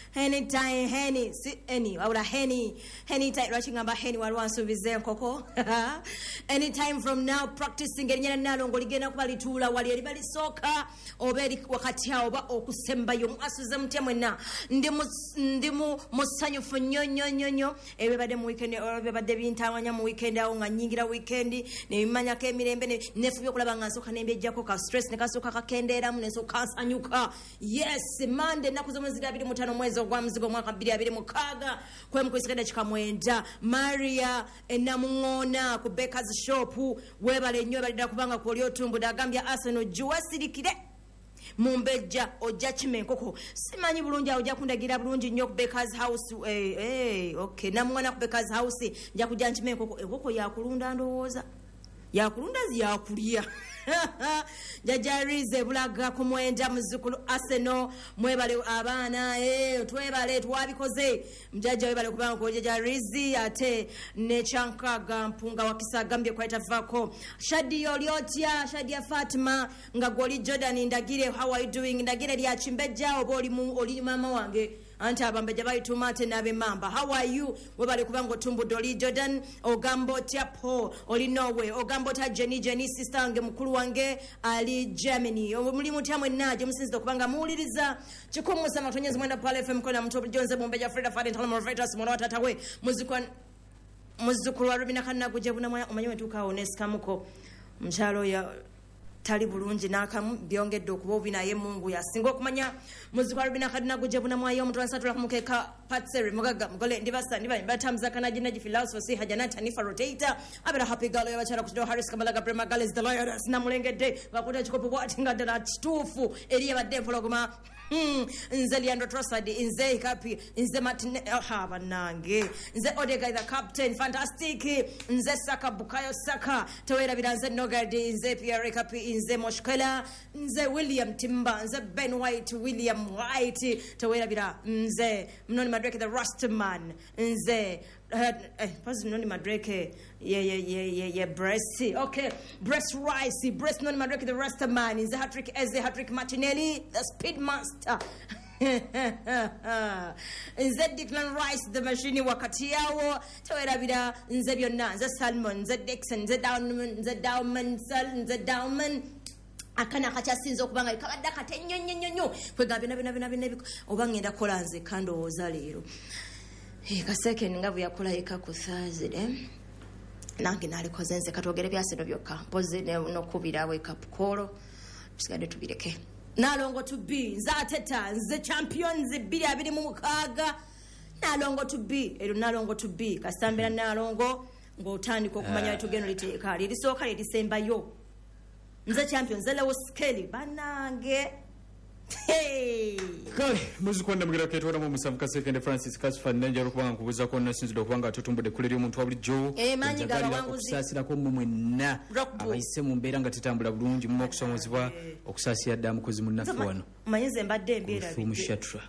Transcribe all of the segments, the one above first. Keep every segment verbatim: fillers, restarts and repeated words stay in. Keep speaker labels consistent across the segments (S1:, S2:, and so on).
S1: anytime Henny si any wabula Henny anytime rachingamba Henny walwansu bize nkoko anytime from now practicing erinyana nalongo ligenda kubalitula wali eri bali soka oberi wakati hao ba okusemba yo asuze mtemwena ndimu ndimu musanyufu nyonyo nyonyo ebe bade mu weekend ebe bade bintawanya mu weekend awo nga nyingira weekend ne bimanya ke mirembe ne nefu byo kulaba nga soka nembe jako ka stress ne kasoka kakendera mu neso kansanyuka yes Monday nakuzo mwezi abiri mutano mwezi ogwa mzigo mwaka abiri abiri mukaga kwe mkwisikenda chikamwenda Maria enamungona ku Baker's shop webale nnyo balida kubanga koli otumbu dagambya Arsenal juwasirikire Mumbeja oja chimenkoko simanyi bulungi oja kundagira bulungi nnyo ku Baker's house eh eh okay namwana ku Baker's house nja kujja chimenkoko ekoko yakulunda ndowooza yakulunda ziyakulia jajarize bulaga kumwenda muzukulu Arsenal mwebale abana eh twebale twabikoze mjaja webale kubanga ko jajarizi ate ne chankaga mpunga wakisagambye kwaita vako Shadi Oliotia Shadi ya Fatima ngagoli Jordan ndagire how are you doing ndagire lya chimbeja oboli mu oli mama wange anta abambeja bayitumate nabe mamba how are you webale kubanga tumbu doli Jordan ogambo tiapo oli Norway ogambo ta Jenny Jenny sister wange mukulu wange ali Germany omulimu tamwe naje musinzi okubanga muuliriza chikumu sama tonyezi mwenda pale F M kona mtobu Jonze Bombeja Freda Fadin Tala Moravitas Mwana Tatawe muzikwa muzukulu wa Rubina kana kujebu na mwanya umanyewe tuka oneska muko mchalo ya tali bulungi nakamu byongedde okubobi naye Mungu yasinga okumanya muzikwa Rubina kadina kujebu na mwayo mtu ansatula kumukeka patseri mugaga mugole ndibasa ndiba batamza kana jina ji philosophy hajanata nifa rotator abera happy galo yabachara kudo Harris Kamalaga Prema Gales the lawyers na mulengedde bakuta chikopo bwatinga dala chitufu eriye badde pologoma Hmm, nze Leandro Trossard, nze Kapi, nze Martin Haba nange, nze Odega the captain, fantastic, nze Saka Bukayo Saka, Tawera Bidanze Nogadi, nze Pierre Kapi, nze Moshkela, nze William Timba, nze Ben White, William White, Tawera Bida, nze Mnoni Madreke the Rastaman, nze eh pas Mnoni Madreke yeah yeah yeah yeah yeah breast okay breast rice breast Mnoni Madreke the Rastaman, nze Hattrick Eze Hattrick Martinelli the speed master nze Declan Rice the machine wakati yawo tawera bida nze byonna nze Salmon nze Dixon nze Downman nze Dowman nze Dowman akana kachasinzo kubanga kabadda katenyo nyo nyo kwegabe na bina bina bina obangenda kola nze kando ozalero eh kaseke ngavu yakola eka ku Thursday nange nalikoze nze katogere byaseno byokka poze no kubira we kapkoro bisigade tubireke nalongo to be nzateta nze champions bili abiri mu mukaga nalongo to be ero nalongo to be kasambira nalongo ngotandika okumanya tugeno liteeka liri soka liri semba yo nze champions lewo scale banange hey
S2: kale muzikonda mugira ketwara mu musavuka second Francis Kasfa nanja rukubanga kubuza ko nasinzido kubanga tutumbude kuleri omuntu abuli jo
S1: e manyi gabanguzi
S2: okusasira ko mu mwenna abayise mu mbera nga tutambula bulungi mu okusomozibwa okusasira damu kozi mu nafu wano
S1: manyize mbadde embeera
S2: bi mushatra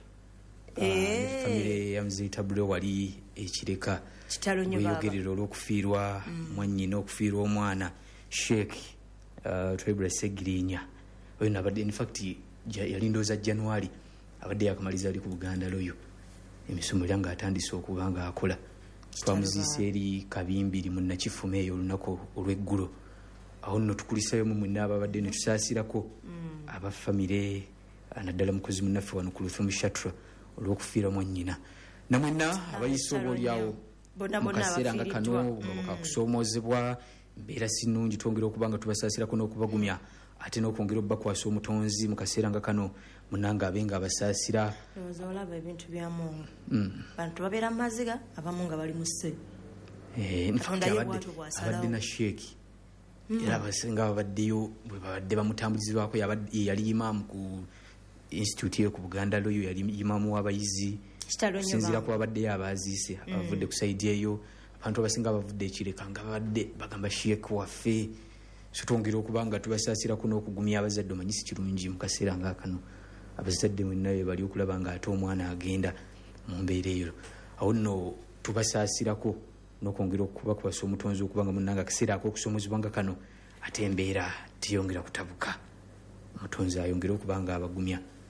S2: eh family ya mzita bule wali ekireka
S1: kitalo nyo baba
S2: yogerero lokufirwa mwanyina okufirwa omwana Sheikh uh Twebra Segirinya oyo nabadde in fact yalindoza January abadde yakamaliza ali ku Buganda loyo emisomo lyanga atandise okubanga akola twamuzise eri kabimbiri munna kifume eyo lunako olweggulo aho nno tukulisayo mu munna abadde ne tusasirako mm. aba family anaddala mukozi munaffe wano ku Luthum Shatra olwokufira mwanyina namwenna abayiso lyawo
S1: bona bona
S2: abafiranga kano bakakusomozebwa mbera sinungi twongera okubanga tubasasirako n'okubagumya ate n'okwongera obbakwasa omutonzi mu kaseera nga kano munanga abenga abasasira
S1: olaba ebintu bya Mungu bantu babeera maziga abamu nga bali musse
S2: eh abadde na Sheikh era abasenga abaddeyo bwe babadde bamutambulizibwako yali imam ku institute ku Buganda loyo yali imam w'abayizi sinzira ko abadde yabaziise abavudde ku side eyo abantu abasinga abavudde ekireka nga babadde bagamba Sheikh waffe sitongera okubanga tubasasira kuno okugumya abazadde manyisi kirungi mu kaseera nga kano abazadde mwennayo bali okulaba nga ate omwana agenda mu mbeera eyo awo nno tubasasirako n'okwongera okuba kubasa omutonzi okubanga munanga kaseera ak'okusomozebwa nga kano ate embeera tiyongera kutabuka omutonzi ayongera okubanga abagumya